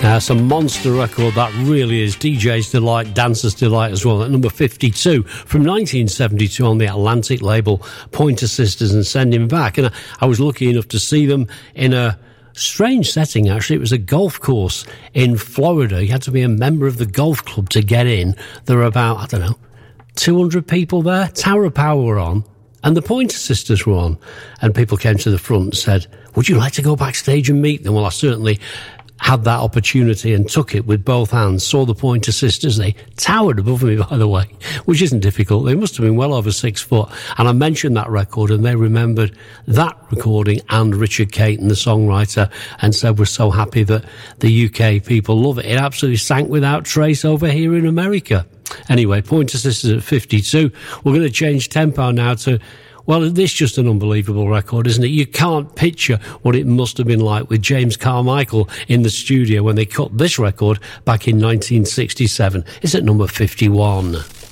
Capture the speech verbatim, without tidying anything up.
Uh, some monster record that really is. D J's delight, dancer's delight as well. At number fifty-two from nineteen seventy-two on the Atlantic label, Pointer Sisters and Send Him Back. And I, I was lucky enough to see them in a strange setting, actually. It was a golf course in Florida. You had to be a member of the golf club to get in. There were about, I don't know, two hundred people there. Tower of Power were on, and the Pointer Sisters were on. And people came to the front and said, would you like to go backstage and meet them? Well, I certainly had that opportunity and took it with both hands. Saw the Pointer Sisters. They towered above me, by the way, which isn't difficult. They must have been well over six foot. And I mentioned that record, and they remembered that recording and Richard Caton, the songwriter, and said we're so happy that the U K people love it. It absolutely sank without trace over here in America. Anyway, Pointer Sisters at fifty-two. We're going to change tempo now to, well, this is just an unbelievable record, isn't it? You can't picture what it must have been like with James Carmichael in the studio when they cut this record back in nineteen sixty-seven. It's at number fifty-one.